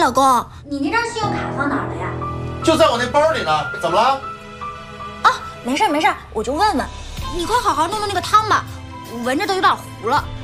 老公， 你那张信用卡放哪儿了呀？ 就在我那包里呢，怎么了？ 没事，我就问问。你快好好弄弄那个汤吧，闻着都有点糊了。